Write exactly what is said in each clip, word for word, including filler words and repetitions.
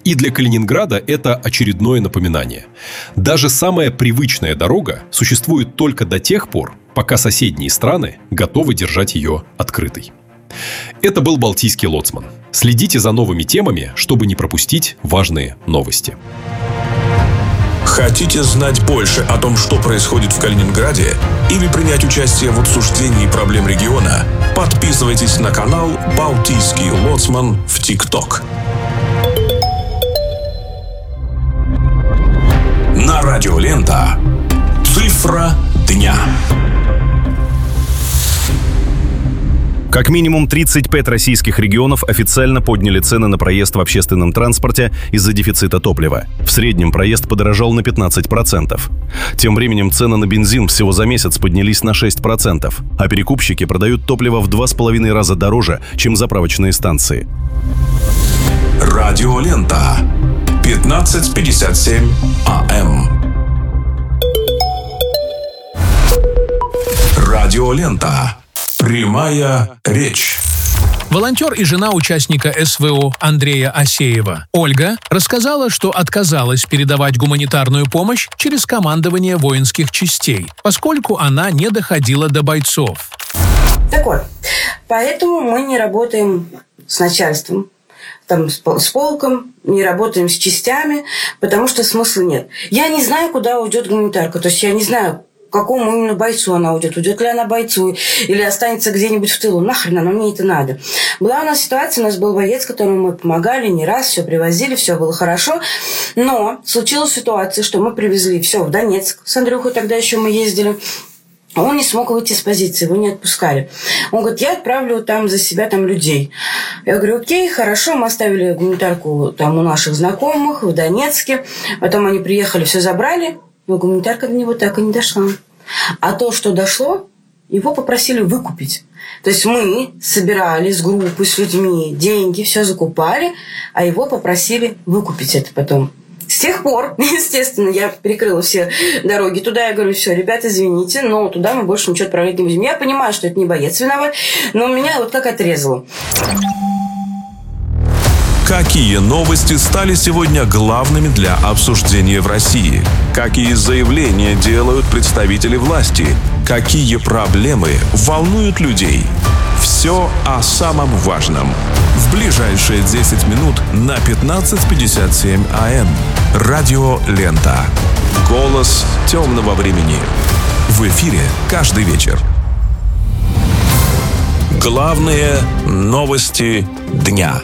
И для Калининграда это очередное напоминание. Даже самая привычная дорога существует только до тех пор, пока соседние страны готовы держать ее открытой. Это был Балтийский лоцман. Следите за новыми темами, чтобы не пропустить важные новости. Хотите знать больше о том, что происходит в Калининграде, или принять участие в обсуждении проблем региона? Подписывайтесь на канал «Балтийский лоцман» в ТикТок. На радио Лента. Цифра дня. Как минимум тридцать пять российских регионов официально подняли цены на проезд в общественном транспорте из-за дефицита топлива. В среднем проезд подорожал на пятнадцать процентов. Тем временем цены на бензин всего за месяц поднялись на шесть процентов, а перекупщики продают топливо в два с половиной раза дороже, чем заправочные станции. Радио Лента. пятнадцать пятьдесят семь АМ. Радио Лента. Прямая речь. Волонтер и жена участника СВО Андрея Асеева, Ольга, рассказала, что отказалась передавать гуманитарную помощь через командование воинских частей, поскольку она не доходила до бойцов. Так вот, поэтому мы не работаем с начальством, там, с полком, не работаем с частями, потому что смысла нет. Я не знаю, куда уйдет гуманитарка, то есть я не знаю, какому именно бойцу она уйдет. Уйдет ли она бойцу или останется где-нибудь в тылу. Нахрен оно мне это надо. Была у нас ситуация, у нас был боец, которому мы помогали не раз, все привозили, все было хорошо. Но случилась ситуация, что мы привезли все в Донецк. С Андрюхой тогда еще мы ездили. Он не смог выйти с позиции, его не отпускали. Он говорит, я отправлю там за себя там людей. Я говорю, окей, хорошо, мы оставили гуманитарку там у наших знакомых в Донецке. Потом они приехали, все забрали. Но гуманитарка до него так и не дошла. А то, что дошло, его попросили выкупить. То есть мы собирали с группой, с людьми деньги, все закупали, а его попросили выкупить это потом. С тех пор, естественно, я перекрыла все дороги туда. Я говорю, все, ребята, извините, но туда мы больше ничего отправлять не будем. Я понимаю, что это не боец виноват, но меня вот как отрезало. Какие новости стали сегодня главными для обсуждения в России? Какие заявления делают представители власти? Какие проблемы волнуют людей? Все о самом важном. В ближайшие десять минут на пятнадцать пятьдесят семь АМ. Радио Лента. Голос темного времени. В эфире каждый вечер. Главные новости дня.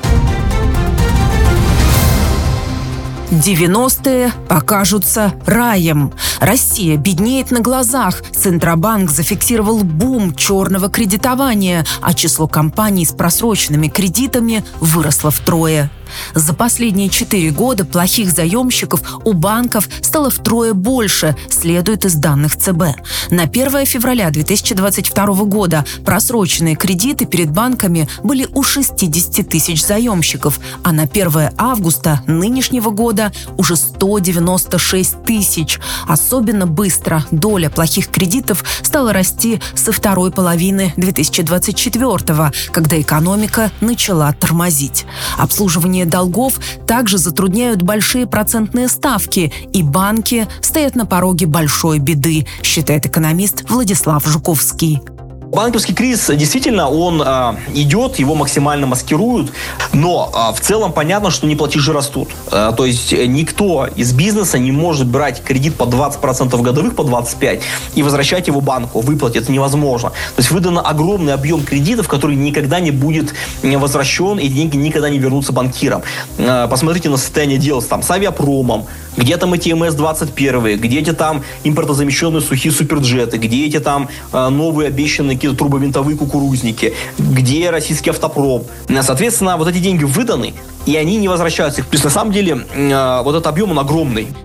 девяностые окажутся раем. Россия беднеет на глазах. Центробанк зафиксировал бум черного кредитования, а число компаний с просроченными кредитами выросло втрое. За последние четыре года плохих заемщиков у банков стало втрое больше, следует из данных ЦБ. На первое февраля две тысячи двадцать второго года просроченные кредиты перед банками были у шестьдесят тысяч заемщиков, а на первое августа нынешнего года уже сто девяносто шесть тысяч. Особенно быстро доля плохих кредитов стала расти со второй половины две тысячи двадцать четвёртого, когда экономика начала тормозить. Обслуживание долгов также затрудняют большие процентные ставки, и банки стоят на пороге большой беды, считает экономист Владислав Жуковский. Банковский кризис, действительно, он э, идет, его максимально маскируют, но э, в целом понятно, что неплатежи растут. Э, то есть никто из бизнеса не может брать кредит по двадцать процентов годовых, по двадцать пять процентов и возвращать его банку, выплатить. Это невозможно. То есть выдан огромный объем кредитов, который никогда не будет возвращен, и деньги никогда не вернутся банкирам. Э, посмотрите на состояние дел там, с авиапромом, где там эти эм эс двадцать один, где эти там импортозамещенные сухие суперджеты, где эти там э, новые обещанные какие-то трубовинтовые кукурузники, где российский автопром. Соответственно, вот эти деньги выданы, и они не возвращаются. То есть, на самом деле, э, вот этот объем, он огромный.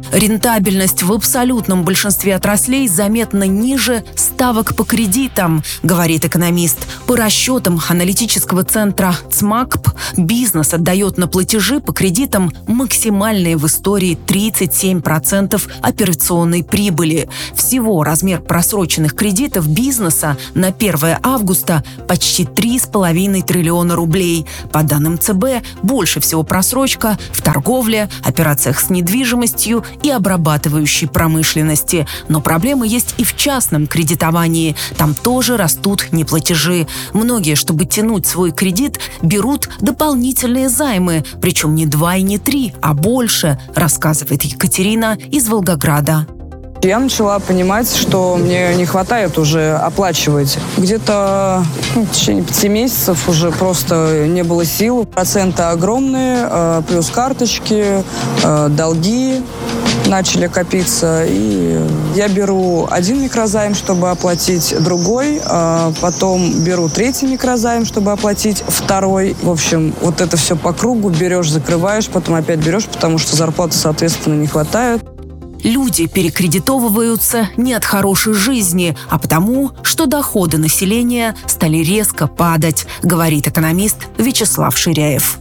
Рентабельность в абсолютном большинстве отраслей заметно ниже ставок по кредитам, говорит экономист. По расчетам аналитического центра ЦМАКП, бизнес отдает на платежи по кредитам максимальные в истории тридцать семь процентов операционной прибыли. Всего размер просроченных кредитов бизнеса на первое августа почти три с половиной триллиона рублей. По данным ЦБ, больше всего просрочка в торговле, операциях с недвижимостью и обрабатывающей промышленности. Но проблемы есть и в частном кредитовании. Там тоже растут неплатежи. Многие, чтобы тянуть свой кредит, берут дополнительные займы. Причем не два и не три, а больше, рассказывает Екатерина из Волгограда. Я начала понимать, что мне не хватает уже оплачивать. Где-то ну, в течение пяти месяцев уже просто не было сил. Проценты огромные, плюс карточки, долги начали копиться. И я беру один микрозайм, чтобы оплатить другой, потом беру третий микрозайм, чтобы оплатить второй. В общем, вот это все по кругу берешь, закрываешь, потом опять берешь, потому что зарплаты, соответственно, не хватает. Люди перекредитовываются не от хорошей жизни, а потому, что доходы населения стали резко падать, говорит экономист Вячеслав Ширяев.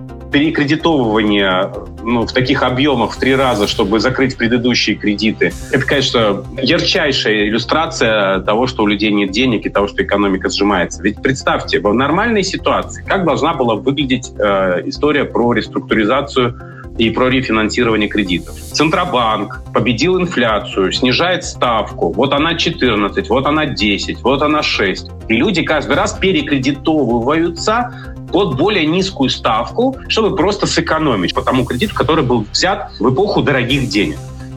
Перекредитовывание ну, в таких объемах в три раза, чтобы закрыть предыдущие кредиты, это, конечно, ярчайшая иллюстрация того, что у людей нет денег и того, что экономика сжимается. Ведь представьте, в нормальной ситуации, как должна была выглядеть э, история про реструктуризацию и про рефинансирование кредитов. Центробанк победил инфляцию, снижает ставку. Вот она четырнадцать, вот она десять, вот она шесть. И люди каждый раз перекредитовываются под более низкую ставку, чтобы просто сэкономить по тому кредиту, который был взят в эпоху дорогих денег.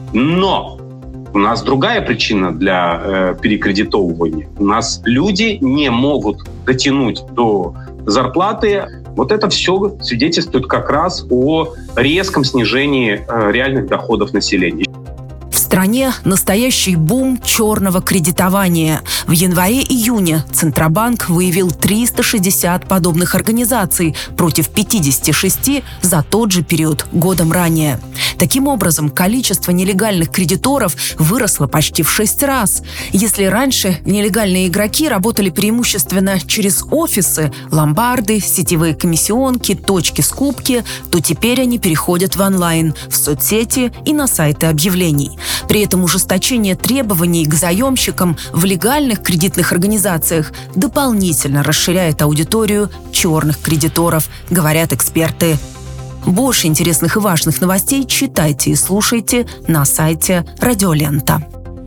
Но у нас другая причина для э, перекредитовывания. У нас люди не могут дотянуть до зарплаты. Вот это все свидетельствует как раз о резком снижении э, реальных доходов населения. В стране настоящий бум черного кредитования. В январе-июне Центробанк выявил триста шестьдесят подобных организаций против пятидесяти шести за тот же период годом ранее. Таким образом, количество нелегальных кредиторов выросло почти в шесть раз. Если раньше нелегальные игроки работали преимущественно через офисы, ломбарды, сетевые комиссионки, точки скупки, то теперь они переходят в онлайн, в соцсети и на сайты объявлений. При этом ужесточение требований к заемщикам в легальных кредитных организациях дополнительно расширяет аудиторию черных кредиторов, говорят эксперты. Больше интересных и важных новостей читайте и слушайте на сайте Радиолента.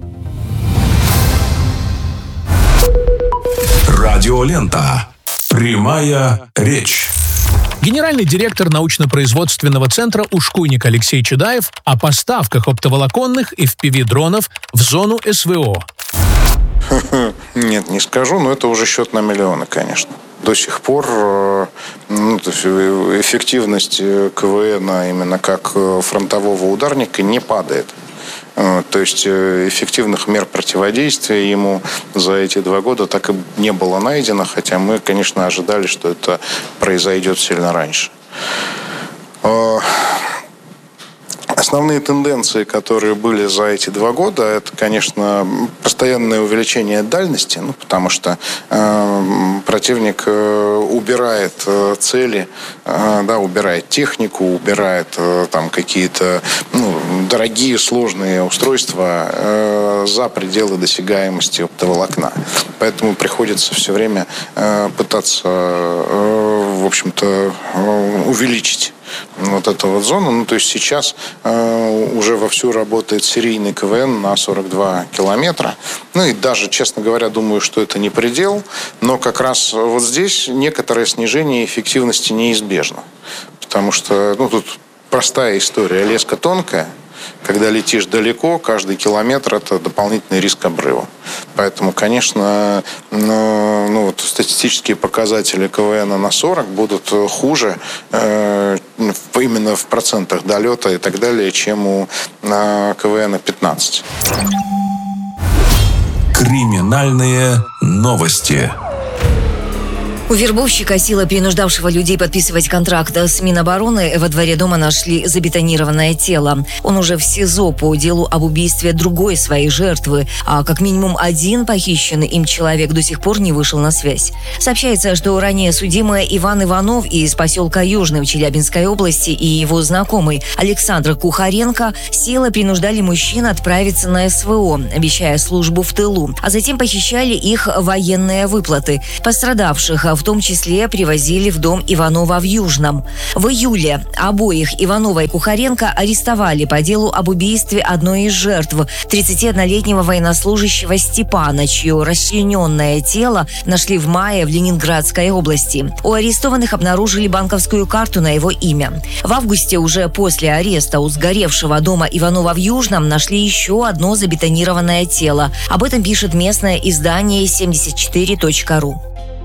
Радиолента. Прямая речь. Генеральный директор научно-производственного центра «Ушкуйник» Алексей Чедаев о поставках оптоволоконных эф пи ви-дронов в зону эс вэ о. Нет, не скажу, но это уже счет на миллионы, конечно. До сих пор ну, эффективность ка вэ эна именно как фронтового ударника не падает. То есть эффективных мер противодействия ему за эти два года так и не было найдено, хотя мы, конечно, ожидали, что это произойдет сильно раньше. Основные тенденции, которые были за эти два года, это, конечно, постоянное увеличение дальности, ну, потому что э, противник э, убирает э, цели, э, да, убирает технику, убирает э, там какие-то ну, дорогие, сложные устройства э, за пределы досягаемости оптоволокна. Поэтому приходится все время э, пытаться, э, в общем-то, э, увеличить вот эту вот зону. Ну, то есть сейчас э, уже вовсю работает серийный ка вэ эн на сорок два километра. Ну, и даже, честно говоря, думаю, что это не предел. Но как раз вот здесь некоторое снижение эффективности неизбежно. Потому что, ну, тут простая история. Леска тонкая. Когда летишь далеко, каждый километр – это дополнительный риск обрыва. Поэтому, конечно, ну, вот статистические показатели ка вэ эна на сорок будут хуже э, именно в процентах долета и так далее, чем у ка вэ эна пятнадцать. Криминальные новости. У вербовщика, силой принуждавшего людей подписывать контракт с Минобороны, во дворе дома нашли забетонированное тело. Он уже в СИЗО по делу об убийстве другой своей жертвы, а как минимум один похищенный им человек до сих пор не вышел на связь. Сообщается, что ранее судимый Иван Иванов из поселка Южный в Челябинской области и его знакомый Александр Кухаренко силой принуждали мужчин отправиться на СВО, обещая службу в тылу, а затем похищали их военные выплаты. Пострадавших в том числе привозили в дом Иванова в Южном. В июле обоих Иванова и Кухаренко арестовали по делу об убийстве одной из жертв, тридцатиоднолетнего военнослужащего Степана, чье расчлененное тело нашли в мае в Ленинградской области. У арестованных обнаружили банковскую карту на его имя. В августе, уже после ареста у сгоревшего дома Иванова в Южном, нашли еще одно забетонированное тело. Об этом пишет местное издание семьдесят четыре точка ру.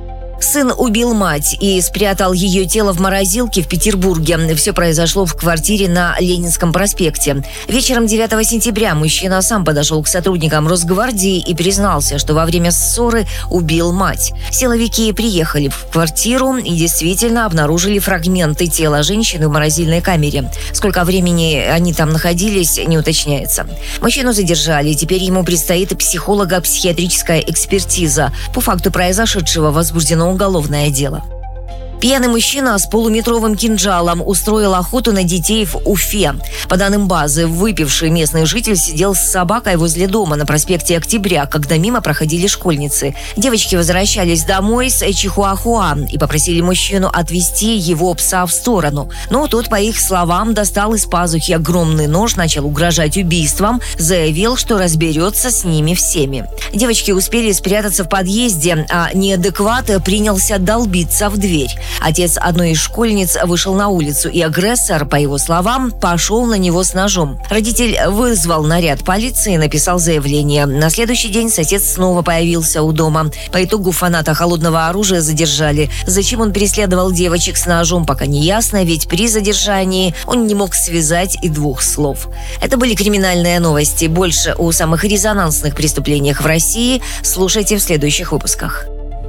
Сын убил мать и спрятал ее тело в морозилке в Петербурге. Все произошло в квартире на Ленинском проспекте. Вечером девятого сентября мужчина сам подошел к сотрудникам Росгвардии и признался, что во время ссоры убил мать. Силовики приехали в квартиру и действительно обнаружили фрагменты тела женщины в морозильной камере. Сколько времени они там находились, не уточняется. Мужчину задержали, теперь ему предстоит психолого-психиатрическая экспертиза. По факту произошедшего возбуждено уголовное дело. Пьяный мужчина с полуметровым кинжалом устроил охоту на детей в Уфе. По данным базы, выпивший местный житель сидел с собакой возле дома на проспекте Октября, когда мимо проходили школьницы. Девочки возвращались домой с Чихуахуа и попросили мужчину отвезти его пса в сторону. Но тот, по их словам, достал из пазухи огромный нож, начал угрожать убийством, заявил, что разберется с ними всеми. Девочки успели спрятаться в подъезде, а неадекват принялся долбиться в дверь. Отец одной из школьниц вышел на улицу, и агрессор, по его словам, пошел на него с ножом. Родитель вызвал наряд полиции и написал заявление. На следующий день отец снова появился у дома. По итогу фаната холодного оружия задержали. Зачем он преследовал девочек с ножом, пока не ясно, ведь при задержании он не мог связать и двух слов. Это были криминальные новости. Больше о самых резонансных преступлениях в России слушайте в следующих выпусках.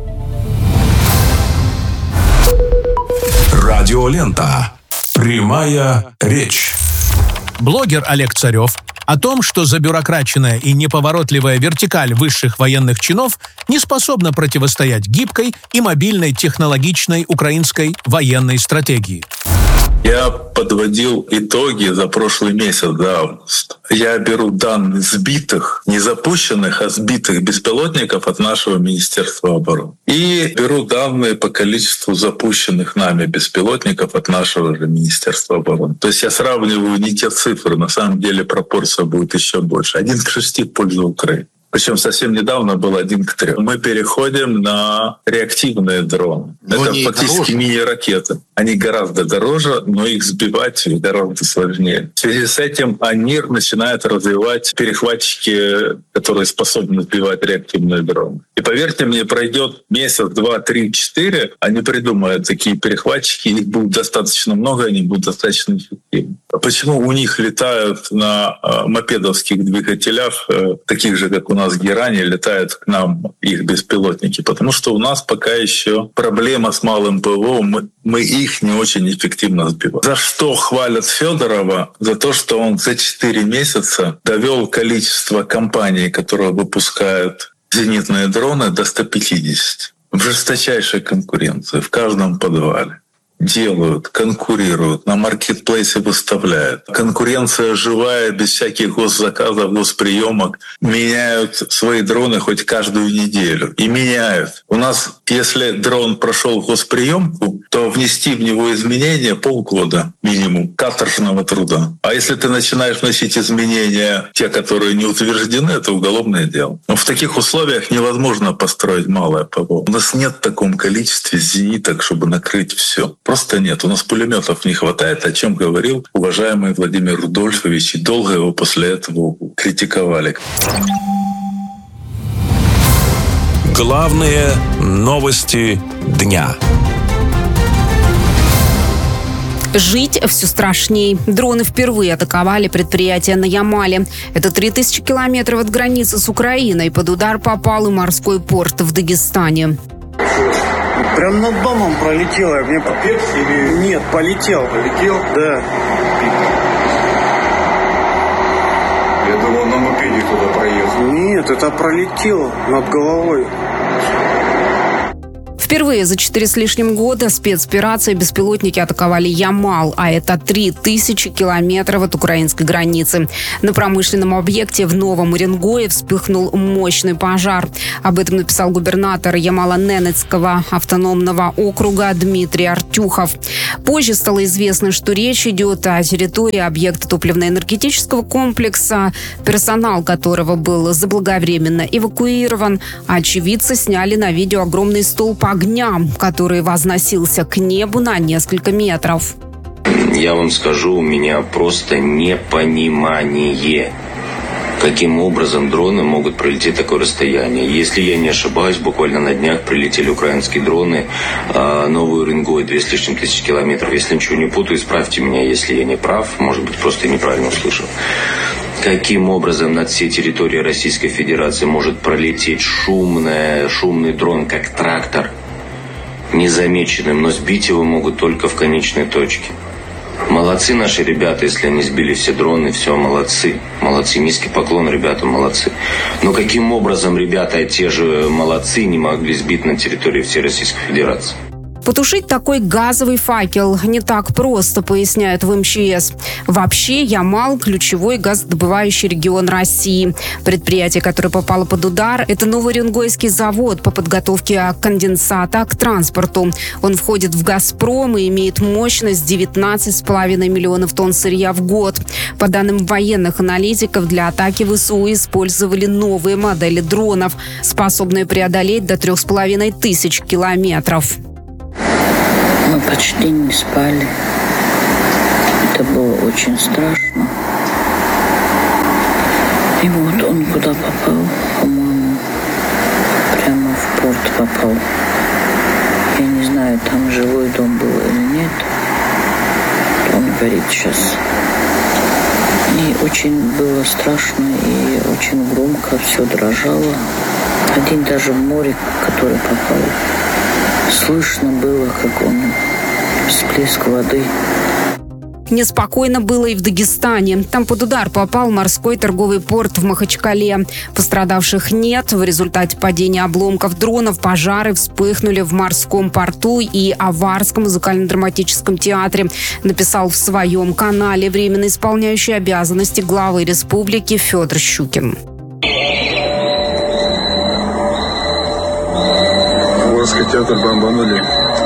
Радиолента. Прямая речь. Блогер Олег Царев о том, что забюрокраченная и неповоротливая вертикаль высших военных чинов не способна противостоять гибкой и мобильной технологичной украинской военной стратегии. Я подводил итоги за прошлый месяц, за август. Я беру данные сбитых, не запущенных, а сбитых беспилотников от нашего Министерства обороны. И беру данные по количеству запущенных нами беспилотников от нашего же Министерства обороны. То есть я сравниваю не те цифры, на самом деле пропорция будет еще больше. Один к шести в пользу Украины. Причем совсем недавно был один к трем. Мы переходим на реактивные дроны. Но это фактически дороже. Мини-ракеты. Они гораздо дороже, но их сбивать гораздо сложнее. В связи с этим они начинают развивать перехватчики, которые способны сбивать реактивные дроны. И поверьте мне, пройдет месяц, два, три, четыре, они придумают такие перехватчики, их будет достаточно много, они будут достаточно эффективны. Почему у них летают на мопедовских двигателях, таких же, как у нас Герани, летают к нам их беспилотники? Потому что у нас пока еще проблема с малым ПВО, мы, мы их не очень эффективно сбиваем. За что хвалят Федорова? За то, что он за четыре месяца довел количество компаний, которые выпускают зенитные дроны, до ста пятидесяти. В жесточайшей конкуренции в каждом подвале. Делают, конкурируют, на маркетплейсе выставляют. Конкуренция живая, без всяких госзаказов, госприемок. Меняют свои дроны хоть каждую неделю. И меняют. У нас, если дрон прошел госприемку, то внести в него изменения полгода минимум каторжного труда. А если ты начинаешь вносить изменения, те, которые не утверждены, это уголовное дело. Но в таких условиях невозможно построить малое ПВО. У нас нет в таком количестве зениток, чтобы накрыть все. Просто нет. У нас пулеметов не хватает, о чем говорил уважаемый Владимир Рудольфович, и долго его после этого критиковали. Главные новости дня. Жить все страшней. Дроны впервые атаковали предприятие на Ямале. Это три тысячи километров от границы с Украиной. Под удар попал и морской порт в Дагестане. Прям над домом пролетело. Мне... Попец или... Нет, полетел. Полетел? Да. Я думал, на мопеде кто-то проехал. Нет, это пролетело над головой. Впервые за четыре с лишним года спецоперации беспилотники атаковали Ямал, а это три тысячи километров от украинской границы. На промышленном объекте в Новом Уренгое вспыхнул мощный пожар. Об этом написал губернатор Ямало-Ненецкого автономного округа Дмитрий Артюхов. Позже стало известно, что речь идет о территории объекта топливно-энергетического комплекса, персонал которого был заблаговременно эвакуирован. Очевидцы сняли на видео огромный столб огня, который возносился к небу на несколько метров. Я вам скажу, у меня просто непонимание, каким образом дроны могут пролететь такое расстояние. Если я не ошибаюсь, буквально на днях прилетели украинские дроны, а Новый Уренгой две с лишним тысячи километров. Если ничего не путаю, исправьте меня, если я не прав, может быть, просто неправильно услышал. Каким образом над всей территорией Российской Федерации может пролететь шумная, шумный дрон, как трактор, незамеченным, но сбить его могут только в конечной точке. Молодцы наши ребята, если они сбили все дроны, все, молодцы. Молодцы, низкий поклон, ребята, молодцы. Но каким образом ребята, те же молодцы, не могли сбить на территории всей Российской Федерации? Потушить такой газовый факел не так просто, поясняют в эм че эс. Вообще, Ямал – ключевой газодобывающий регион России. Предприятие, которое попало под удар – это Новоуренгойский завод по подготовке конденсата к транспорту. Он входит в «Газпром» и имеет мощность девятнадцать с половиной миллионов тонн сырья в год. По данным военных аналитиков, для атаки вэ эс у использовали новые модели дронов, способные преодолеть до трех с половиной тысяч километров. Мы почти не спали. Это было очень страшно. И вот он куда попал, по-моему, прямо в порт попал. Я не знаю, там жилой дом был или нет. Он горит сейчас. И очень было страшно, и очень громко все дрожало. Один даже в море, который попал, слышно было, как он всплеск воды. Неспокойно было и в Дагестане. Там под удар попал морской торговый порт в Махачкале. Пострадавших нет. В результате падения обломков дронов пожары вспыхнули в морском порту и Аварском музыкально-драматическом театре, написал в своем канале временно исполняющий обязанности главы республики Федор Щукин. Аварский театр бомбанули.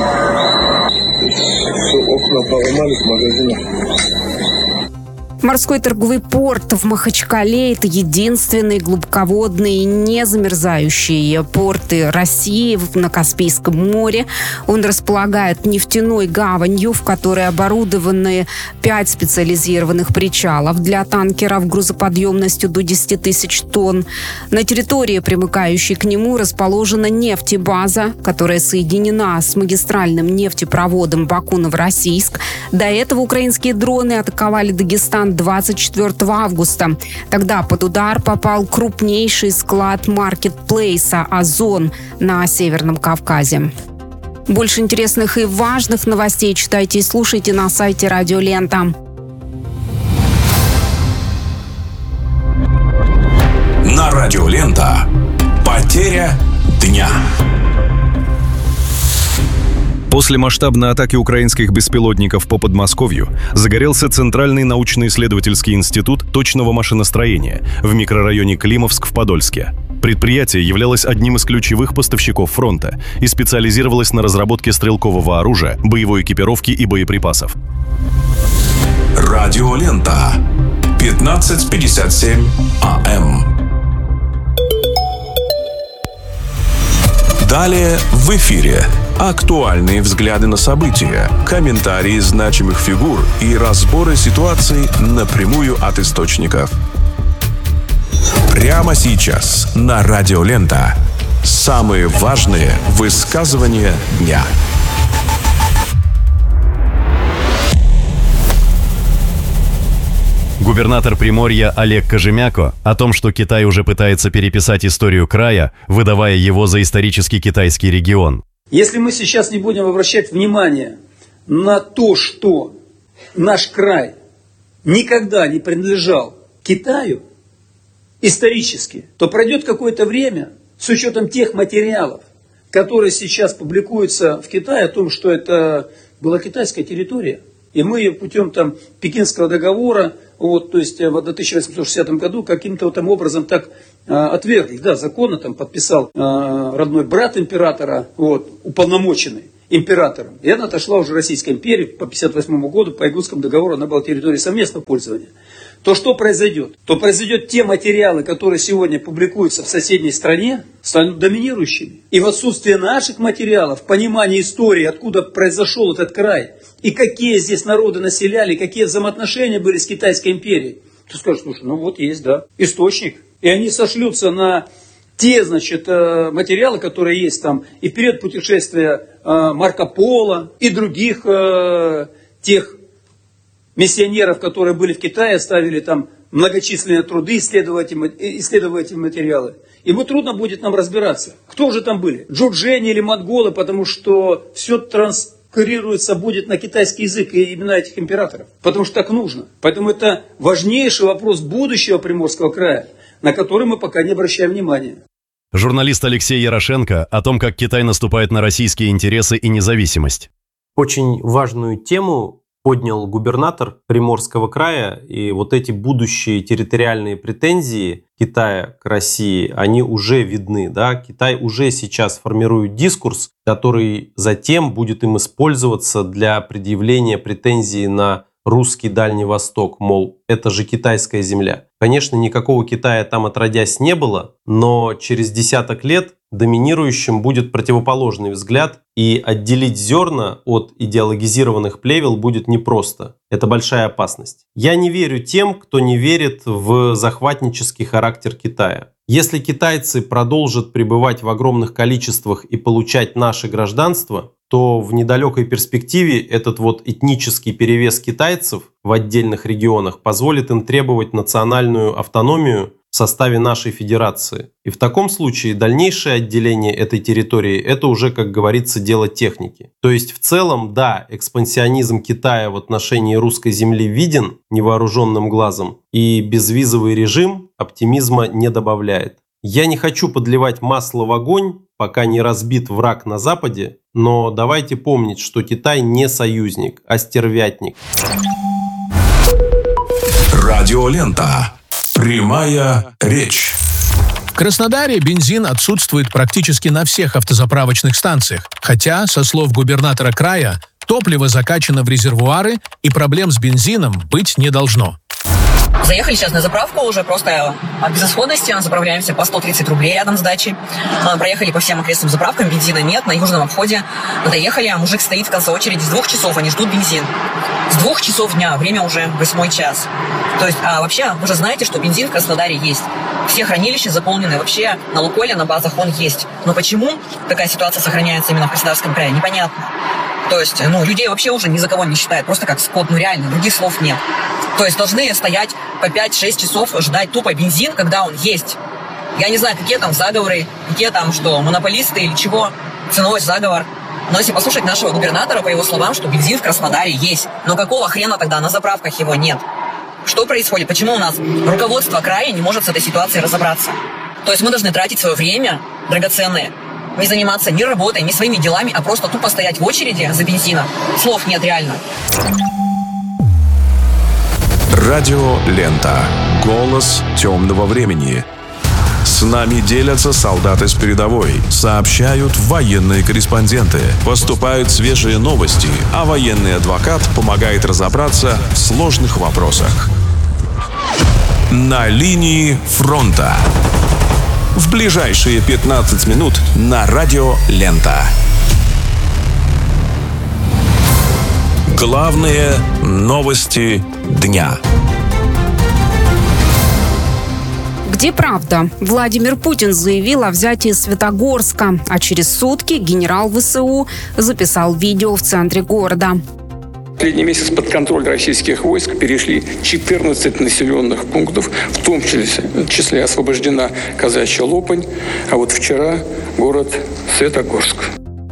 Окна поломались в магазинах. Морской торговый порт в Махачкале – это единственные глубоководные незамерзающие порты России на Каспийском море. Он располагает нефтяной гаванью, в которой оборудованы пять специализированных причалов для танкеров грузоподъемностью до десяти тысяч тонн. На территории, примыкающей к нему, расположена нефтебаза, которая соединена с магистральным нефтепроводом Баку-Новороссийск. До этого украинские дроны атаковали Дагестан двадцать четвёртого августа. Тогда под удар попал крупнейший склад маркетплейса «Озон» на Северном Кавказе. Больше интересных и важных новостей читайте и слушайте на сайте Радио Лента. На Радио Лента. Потеря дня. После масштабной атаки украинских беспилотников по Подмосковью загорелся Центральный научно-исследовательский институт точного машиностроения в микрорайоне Климовск в Подольске. Предприятие являлось одним из ключевых поставщиков фронта и специализировалось на разработке стрелкового оружия, боевой экипировки и боеприпасов. Радио Лента. пятнадцать пятьдесят семь АМ. Далее в эфире. Актуальные взгляды на события, комментарии значимых фигур и разборы ситуаций напрямую от источников. Прямо сейчас на Радио Лента. Самые важные высказывания дня. Губернатор Приморья Олег Кожемяко о том, что Китай уже пытается переписать историю края, выдавая его за исторический китайский регион. Если мы сейчас не будем обращать внимание на то, что наш край никогда не принадлежал Китаю исторически, то пройдет какое-то время, с учетом тех материалов, которые сейчас публикуются в Китае, о том, что это была китайская территория, и мы ее путем там, Пекинского договора, вот, то есть в тысяча восемьсот шестидесятом году каким-то там образом так а, отвергли. Да, законно там подписал а, родной брат императора, вот, уполномоченный императором. И она отошла уже Российской империи по пятьдесят восьмому году, по Якутскому договору она была территорией совместного пользования. То что произойдет? То произойдет те материалы, которые сегодня публикуются в соседней стране, станут доминирующими. И в отсутствие наших материалов, понимания истории, откуда произошел этот край, и какие здесь народы населяли, какие взаимоотношения были с Китайской империей, ты скажешь, слушай, ну вот есть, да, источник. И они сошлются на те, значит, материалы, которые есть там, и в период путешествия Марко Поло, и других тех миссионеров, которые были в Китае, оставили там многочисленные труды, исследовать материалы. Ему трудно будет нам разбираться, кто же там были, джурджени или монголы, потому что все транскрируется будет на китайский язык и имена этих императоров, потому что так нужно. Поэтому это важнейший вопрос будущего Приморского края, на который мы пока не обращаем внимания. Журналист Алексей Ярошенко о том, как Китай наступает на российские интересы и независимость. Очень важную тему поднял губернатор Приморского края, и вот эти будущие территориальные претензии Китая к России, они уже видны, да, Китай уже сейчас формирует дискурс, который затем будет им использоваться для предъявления претензий на русский Дальний Восток, мол, это же китайская земля. Конечно, никакого Китая там отродясь не было, но через десяток лет доминирующим будет противоположный взгляд, и отделить зерна от идеологизированных плевел будет непросто. Это большая опасность. Я не верю тем, кто не верит в захватнический характер Китая. Если китайцы продолжат пребывать в огромных количествах и получать наше гражданство, то в недалекой перспективе этот вот этнический перевес китайцев в отдельных регионах позволит им требовать национальную автономию в составе нашей федерации. И в таком случае дальнейшее отделение этой территории – это уже, как говорится, дело техники. То есть в целом, да, экспансионизм Китая в отношении русской земли виден невооруженным глазом, и безвизовый режим оптимизма не добавляет. Я не хочу подливать масло в огонь, пока не разбит враг на Западе, но давайте помнить, что Китай не союзник, а стервятник. Радиолента. Прямая речь. В Краснодаре бензин отсутствует практически на всех автозаправочных станциях, хотя, со слов губернатора края, топливо закачано в резервуары и проблем с бензином быть не должно. Заехали сейчас на заправку уже просто от безысходности, заправляемся по сто тридцать рублей рядом с дачей. Проехали по всем окрестным заправкам, бензина нет, на южном обходе. Доехали, а мужик стоит в конце очереди с двух часов, они ждут бензин. С двух часов дня, время уже восьмой час. То есть, а вообще, вы же знаете, что бензин в Краснодаре есть. Все хранилища заполнены, вообще на Лукойле, на базах он есть. Но почему такая ситуация сохраняется именно в Краснодарском крае, непонятно. То есть, ну, людей вообще уже ни за кого не считают, просто как скот, ну реально, других слов нет. То есть должны стоять по пять-шесть часов, ждать тупо бензин, когда он есть. Я не знаю, какие там заговоры, какие там, что, монополисты или чего, ценовой заговор. Но если послушать нашего губернатора, по его словам, что бензин в Краснодаре есть, но какого хрена тогда на заправках его нет? Что происходит? Почему у нас руководство края не может с этой ситуацией разобраться? То есть мы должны тратить свое время драгоценное, не заниматься ни работой, ни своими делами, а просто тупо стоять в очереди за бензином. Слов нет реально. Радиолента. Голос темного времени. С нами делятся солдаты с передовой, сообщают военные корреспонденты, поступают свежие новости, а военный адвокат помогает разобраться в сложных вопросах. На линии фронта. В ближайшие пятнадцать минут на Радиолента. Главные новости дня. Где правда? Владимир Путин заявил о взятии Светогорска, а через сутки генерал ВСУ записал видео в центре города. Последний месяц под контроль российских войск перешли четырнадцать населенных пунктов, в том числе, в числе освобождена Казачья Лопань, а вот вчера город Светогорск.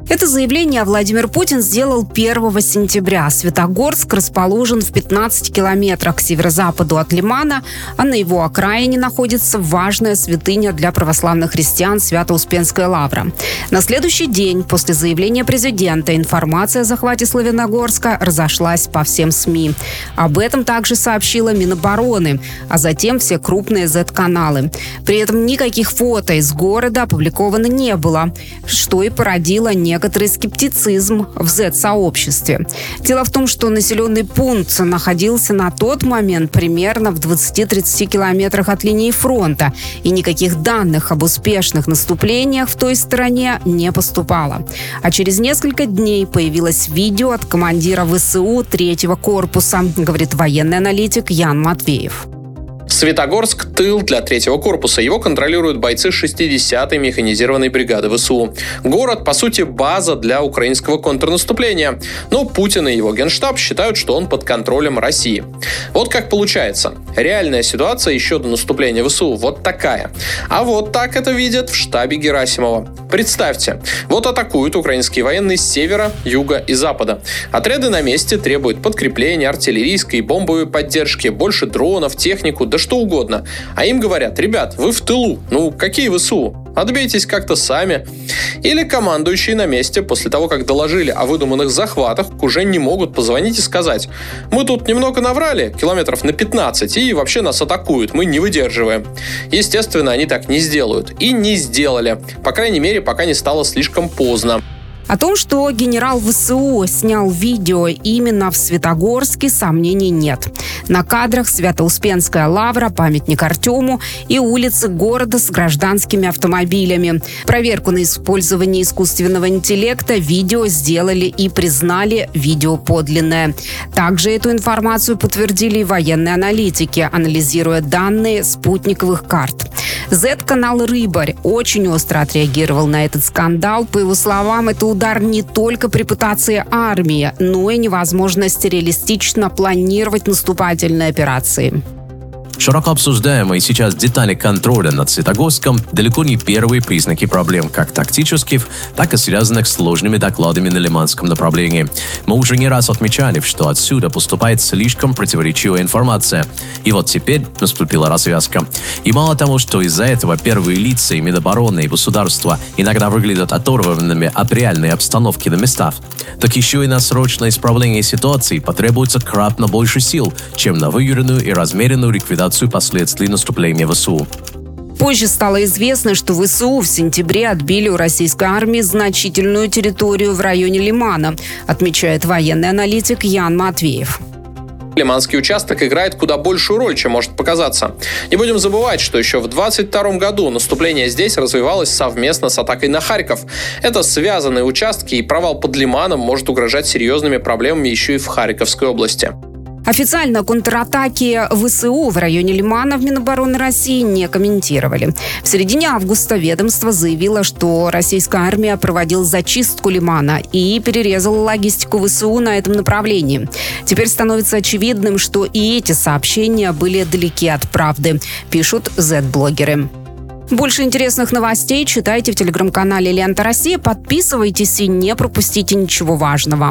Это заявление Владимир Путин сделал первого сентября. Светогорск расположен в пятнадцати километрах к северо-западу от Лимана, а на его окраине находится важная святыня для православных христиан Свято-Успенская лавра. На следующий день после заявления президента информация о захвате Славяногорска разошлась по всем СМИ. Об этом также сообщила Минобороны, а затем все крупные зет-каналы. При этом никаких фото из города опубликовано не было, что и породило некоторые Некоторый скептицизм в зет-сообществе. Дело в том, что населенный пункт находился на тот момент примерно в двадцати-тридцати километрах от линии фронта, и никаких данных об успешных наступлениях в той стороне не поступало. А через несколько дней появилось видео от командира ВСУ третьего корпуса, говорит военный аналитик Ян Матвеев. Светогорск – тыл для третьего корпуса. Его контролируют бойцы шестидесятой механизированной бригады ВСУ. Город, по сути, база для украинского контрнаступления. Но Путин и его генштаб считают, что он под контролем России. Вот как получается. Реальная ситуация еще до наступления ВСУ вот такая. А вот так это видят в штабе Герасимова. Представьте, вот атакуют украинские военные с севера, юга и запада. Отряды на месте требуют подкрепления, артиллерийской и бомбовой поддержки, больше дронов, технику, да что угодно. А им говорят: ребят, вы в тылу, ну какие ВСУ? Отбейтесь как-то сами. Или командующие на месте после того, как доложили о выдуманных захватах, уже не могут позвонить и сказать: мы тут немного наврали, километров на пятнадцать, и вообще нас атакуют, мы не выдерживаем. Естественно, они так не сделают. И не сделали. По крайней мере, пока не стало слишком поздно. О том, что генерал ВСУ снял видео именно в Светогорске, сомнений нет. На кадрах Свято-Успенская лавра, памятник Артему и улицы города с гражданскими автомобилями. Проверку на использование искусственного интеллекта видео сделали и признали видео подлинное. Также эту информацию подтвердили и военные аналитики, анализируя данные спутниковых карт. зет-канал «Рыбарь» очень остро отреагировал на этот скандал. По его словам, это удар не только по репутации армии, но и невозможность реалистично планировать наступательные операции. Широко обсуждаемые сейчас детали контроля над Светогорском далеко не первые признаки проблем, как тактических, так и связанных с сложными докладами на Лиманском направлении. Мы уже не раз отмечали, что отсюда поступает слишком противоречивая информация. И вот теперь наступила развязка. И мало того, что из-за этого первые лица и Минобороны, и государства иногда выглядят оторванными от реальной обстановки на местах, так еще и на срочное исправление ситуации потребуется кратно больше сил, чем на выверенную и размеренную ликвидацию последствий наступления ВСУ. Позже стало известно, что ВСУ в сентябре отбили у российской армии значительную территорию в районе Лимана, отмечает военный аналитик Ян Матвеев. Лиманский участок играет куда большую роль, чем может показаться. Не будем забывать, что еще в двадцать втором году наступление здесь развивалось совместно с атакой на Харьков. Это связанные участки, и провал под Лиманом может угрожать серьезными проблемами еще и в Харьковской области. Официально контратаки ВСУ в районе Лимана в Минобороны России не комментировали. В середине августа ведомство заявило, что российская армия проводила зачистку Лимана и перерезала логистику ВСУ на этом направлении. Теперь становится очевидным, что и эти сообщения были далеки от правды, пишут зет-блогеры. Больше интересных новостей читайте в телеграм-канале «Лента Россия». Подписывайтесь и не пропустите ничего важного.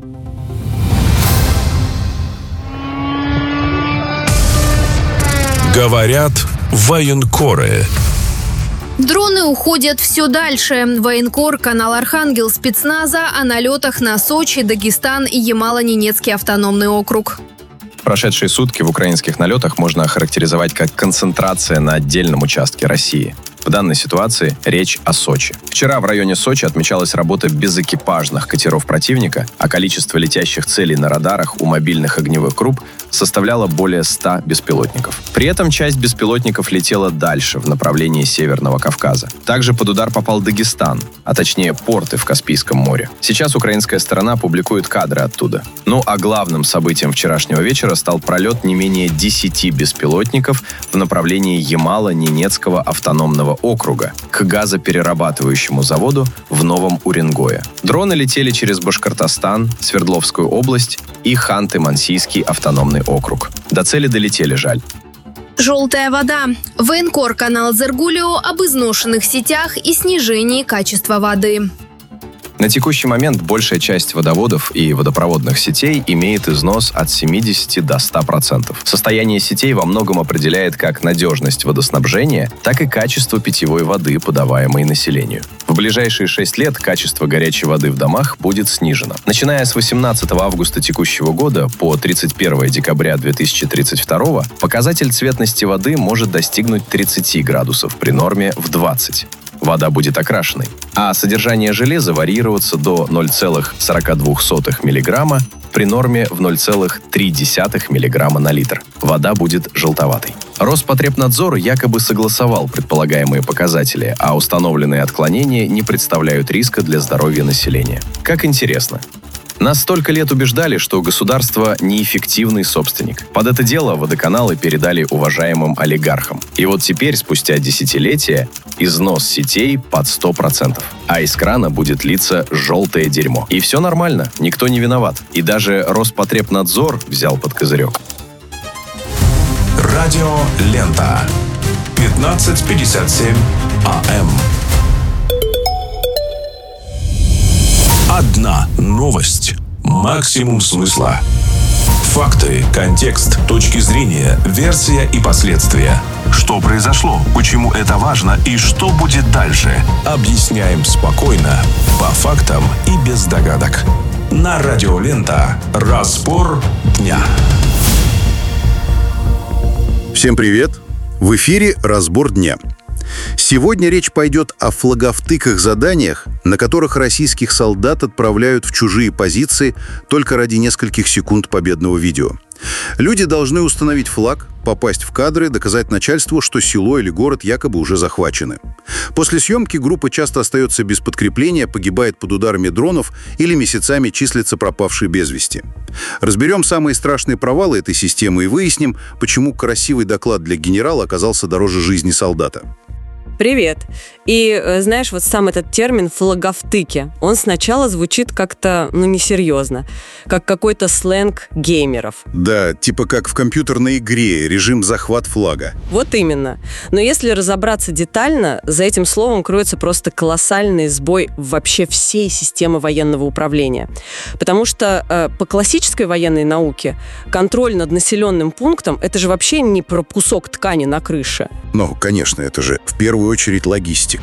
Говорят военкоры. Дроны уходят все дальше. Военкор, канал «Архангел» спецназа о налетах на Сочи, Дагестан и Ямало-Ненецкий автономный округ. Прошедшие сутки в украинских налетах можно охарактеризовать как концентрация на отдельном участке России. В данной ситуации речь о Сочи. Вчера в районе Сочи отмечалась работа безэкипажных катеров противника, а количество летящих целей на радарах у мобильных огневых групп составляло более ста беспилотников. При этом часть беспилотников летела дальше, в направлении Северного Кавказа. Также под удар попал Дагестан, а точнее порты в Каспийском море. Сейчас украинская сторона публикует кадры оттуда. Ну а главным событием вчерашнего вечера стал пролет не менее десяти беспилотников в направлении Ямало-Ненецкого автономного округа к газоперерабатывающему заводу в Новом Уренгое. Дроны летели через Башкортостан, Свердловскую область и Ханты-Мансийский автономный округ. До цели долетели, жаль. Желтая вода. Военкор канал Зергулио об изношенных сетях и снижении качества воды. На текущий момент большая часть водоводов и водопроводных сетей имеет износ от семидесяти до ста процентов. Состояние сетей во многом определяет как надежность водоснабжения, так и качество питьевой воды, подаваемой населению. В ближайшие шесть лет качество горячей воды в домах будет снижено. Начиная с восемнадцатого августа текущего года по тридцать первое декабря две тысячи тридцать второго показатель цветности воды может достигнуть тридцати градусов при норме в двадцать. Вода будет окрашенной, а содержание железа варьироваться до ноль целых сорок две сотых миллиграмма при норме в ноль целых три десятых миллиграмма на литр. Вода будет желтоватой. Роспотребнадзор якобы согласовал предполагаемые показатели, а установленные отклонения не представляют риска для здоровья населения. Как интересно. Нас столько лет убеждали, что государство неэффективный собственник. Под это дело водоканалы передали уважаемым олигархам. И вот теперь, спустя десятилетия, износ сетей под сто процентов. А из крана будет литься желтое дерьмо. И все нормально, никто не виноват. И даже Роспотребнадзор взял под козырек. Радио Лента. пятнадцать пятьдесят семь АМ. Одна новость. Максимум смысла. Факты, контекст, точки зрения, версия и последствия. Что произошло, почему это важно и что будет дальше. Объясняем спокойно, по фактам и без догадок. На Радио Лента. Разбор дня. Всем привет! В эфире «Разбор дня». Сегодня речь пойдет о флаговтыках-заданиях, на которых российских солдат отправляют в чужие позиции только ради нескольких секунд победного видео. Люди должны установить флаг, попасть в кадры, доказать начальству, что село или город якобы уже захвачены. После съемки группа часто остается без подкрепления, погибает под ударами дронов или месяцами числится пропавшей без вести. Разберем самые страшные провалы этой системы и выясним, почему красивый доклад для генерала оказался дороже жизни солдата. Привет. И знаешь, вот сам этот термин «флаговтыки», он сначала звучит как-то, ну, несерьезно, как какой-то сленг геймеров. Да, типа как в компьютерной игре, режим захват флага. Вот именно. Но если разобраться детально, за этим словом кроется просто колоссальный сбой вообще всей системы военного управления. Потому что э, по классической военной науке контроль над населенным пунктом – это же вообще не про кусок ткани на крыше. Ну, конечно, это же в первую очередь логистика.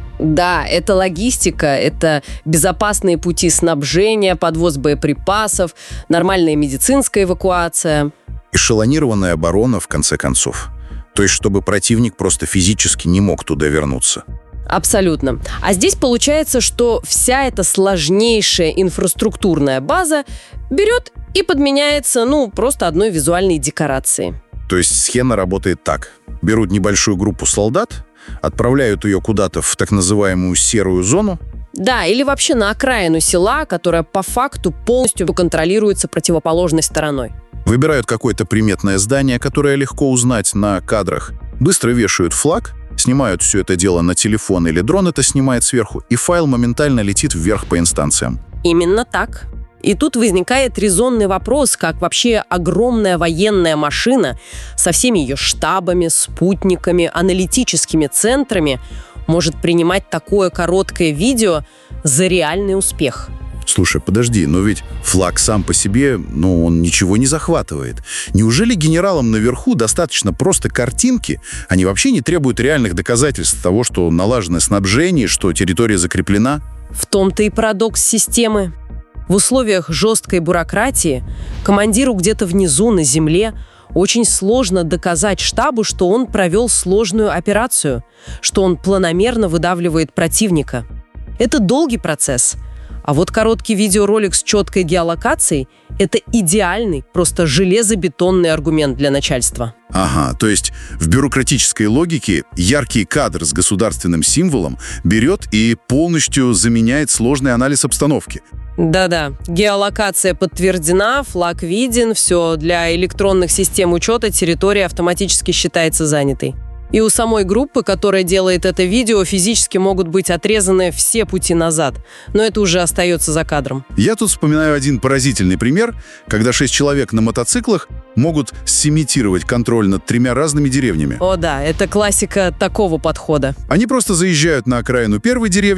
Да, это логистика, это безопасные пути снабжения, подвоз боеприпасов, нормальная медицинская эвакуация. Эшелонированная оборона, в конце концов. То есть, чтобы противник просто физически не мог туда вернуться. Абсолютно. А здесь получается, что вся эта сложнейшая инфраструктурная база берет и подменяется, ну, просто одной визуальной декорацией. То есть схема работает так. Берут небольшую группу солдат, отправляют ее куда-то в так называемую серую зону. Да, или вообще на окраину села, которая по факту полностью контролируется противоположной стороной. Выбирают какое-то приметное здание, которое легко узнать на кадрах. Быстро вешают флаг, снимают все это дело на телефон или дрон это снимает сверху, и файл моментально летит вверх по инстанциям. Именно так. И тут возникает резонный вопрос, как вообще огромная военная машина со всеми ее штабами, спутниками, аналитическими центрами может принимать такое короткое видео за реальный успех. Слушай, подожди, но ведь флаг сам по себе, ну, он ничего не захватывает. Неужели генералам наверху достаточно просто картинки? Они вообще не требуют реальных доказательств того, что налажено снабжение, что территория закреплена? В том-то и парадокс системы. В условиях жесткой бюрократии командиру где-то внизу на земле очень сложно доказать штабу, что он провел сложную операцию, что он планомерно выдавливает противника. Это долгий процесс. А вот короткий видеоролик с четкой геолокацией – это идеальный, просто железобетонный аргумент для начальства. Ага, то есть в бюрократической логике яркий кадр с государственным символом берет и полностью заменяет сложный анализ обстановки. Да-да, геолокация подтверждена, флаг виден, все, для электронных систем учета территория автоматически считается занятой. И у самой группы, которая делает это видео, физически могут быть отрезаны все пути назад. Но это уже остается за кадром. Я тут вспоминаю один поразительный пример, когда шесть человек на мотоциклах могут сымитировать контроль над тремя разными деревнями. О да, это классика такого подхода. Они просто заезжают на окраину первой деревни,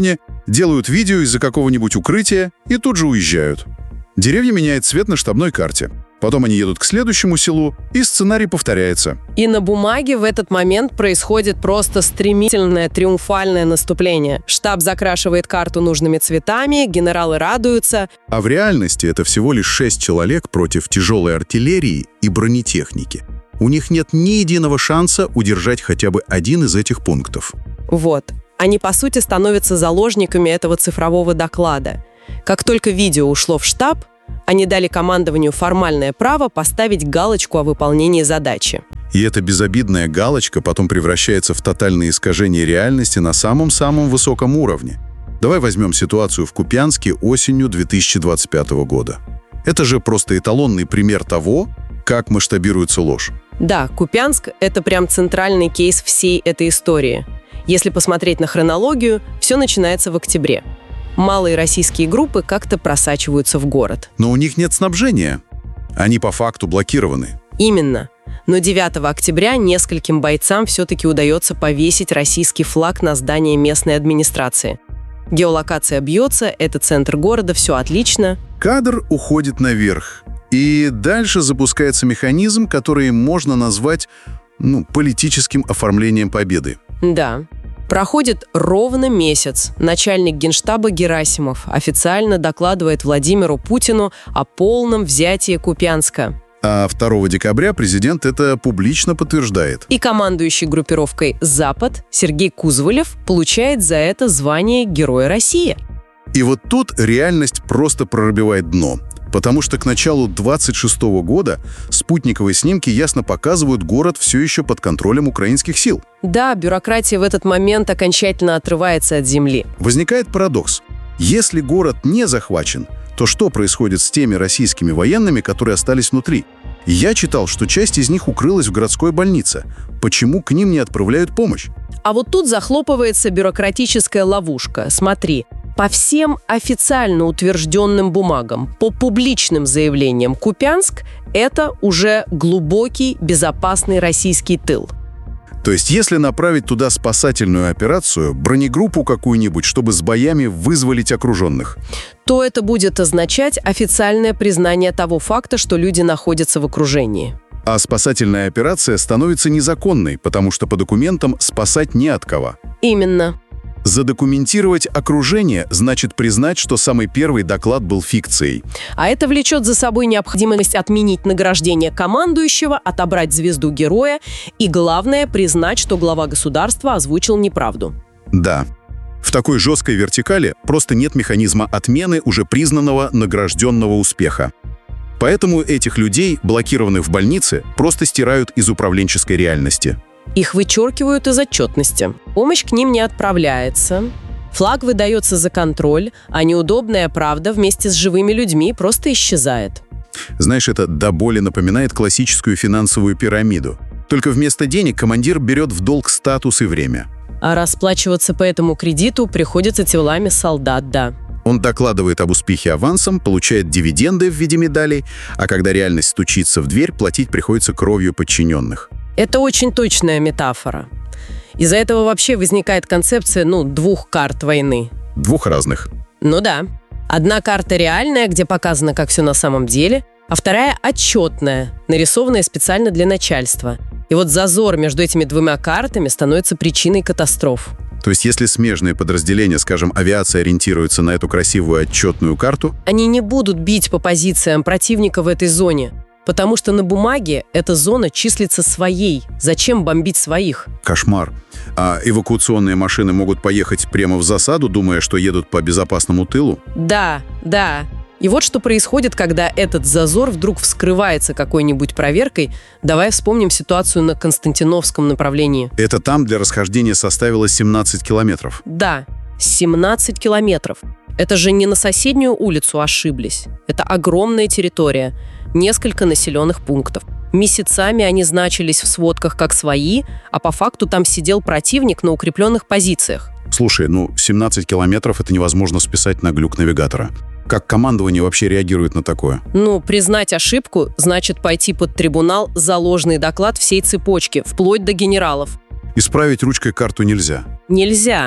делают видео из-за какого-нибудь укрытия и тут же уезжают. Деревья меняют цвет на штабной карте. Потом они едут к следующему селу, и сценарий повторяется. И на бумаге в этот момент происходит просто стремительное триумфальное наступление. Штаб закрашивает карту нужными цветами, генералы радуются. А в реальности это всего лишь шесть человек против тяжелой артиллерии и бронетехники. У них нет ни единого шанса удержать хотя бы один из этих пунктов. Вот. Они, по сути, становятся заложниками этого цифрового доклада. Как только видео ушло в штаб, они дали командованию формальное право поставить галочку о выполнении задачи. И эта безобидная галочка потом превращается в тотальное искажение реальности на самом-самом высоком уровне. Давай возьмем ситуацию в Купянске осенью две тысячи двадцать пятого года. Это же просто эталонный пример того, как масштабируется ложь. Да, Купянск – это прям центральный кейс всей этой истории. Если посмотреть на хронологию, все начинается в октябре. Малые российские группы как-то просачиваются в город. Но у них нет снабжения. Они по факту блокированы. Именно. Но девятого октября нескольким бойцам все-таки удается повесить российский флаг на здание местной администрации. Геолокация бьется, это центр города, все отлично. Кадр уходит наверх. И дальше запускается механизм, который можно назвать, ну, политическим оформлением победы. Да. Проходит ровно месяц. Начальник Генштаба Герасимов официально докладывает Владимиру Путину о полном взятии Купянска. А второго декабря президент это публично подтверждает. И командующий группировкой «Запад» Сергей Кузвалев получает за это звание Героя России. И вот тут реальность просто пробивает дно. Потому что к началу двадцать шестого года спутниковые снимки ясно показывают город все еще под контролем украинских сил. Да, бюрократия в этот момент окончательно отрывается от земли. Возникает парадокс. Если город не захвачен, то что происходит с теми российскими военными, которые остались внутри? Я читал, что часть из них укрылась в городской больнице. Почему к ним не отправляют помощь? А вот тут захлопывается бюрократическая ловушка. Смотри. По всем официально утвержденным бумагам, по публичным заявлениям, Купянск – это уже глубокий, безопасный российский тыл. То есть если направить туда спасательную операцию, бронегруппу какую-нибудь, чтобы с боями вызволить окруженных, то это будет означать официальное признание того факта, что люди находятся в окружении. А спасательная операция становится незаконной, потому что по документам спасать не от кого. Именно. Задокументировать окружение значит признать, что самый первый доклад был фикцией. А это влечет за собой необходимость отменить награждение командующего, отобрать звезду героя и, главное, признать, что глава государства озвучил неправду. Да. В такой жесткой вертикали просто нет механизма отмены уже признанного награжденного успеха. Поэтому этих людей, блокированных в больнице, просто стирают из управленческой реальности. Их вычеркивают из отчетности. Помощь к ним не отправляется. Флаг выдается за контроль, а неудобная правда вместе с живыми людьми просто исчезает. Знаешь, это до боли напоминает классическую финансовую пирамиду. Только вместо денег командир берет в долг статус и время. А расплачиваться по этому кредиту приходится телами солдат, да. Он докладывает об успехе авансом, получает дивиденды в виде медалей, а когда реальность стучится в дверь, платить приходится кровью подчиненных. Это очень точная метафора. Из-за этого вообще возникает концепция, ну, двух карт войны. Двух разных. Ну да. Одна карта реальная, где показано, как все на самом деле, а вторая отчетная, нарисованная специально для начальства. И вот зазор между этими двумя картами становится причиной катастроф. То есть если смежные подразделения, скажем, авиация, ориентируются на эту красивую отчетную карту, они не будут бить по позициям противника в этой зоне. Потому что на бумаге эта зона числится своей. Зачем бомбить своих? Кошмар. А эвакуационные машины могут поехать прямо в засаду, думая, что едут по безопасному тылу? Да, да. И вот что происходит, когда этот зазор вдруг вскрывается какой-нибудь проверкой. Давай вспомним ситуацию на Константиновском направлении. Это там для расхождения составило семнадцать километров. Да, семнадцать километров. Это же не на соседнюю улицу ошиблись. Это огромная территория. Несколько населенных пунктов. Месяцами они значились в сводках как свои, а по факту там сидел противник на укрепленных позициях. Слушай, ну семнадцать километров — это невозможно списать на глюк навигатора. Как командование вообще реагирует на такое? Ну, признать ошибку значит пойти под трибунал за ложный доклад всей цепочки, вплоть до генералов. Исправить ручкой карту нельзя? Нельзя.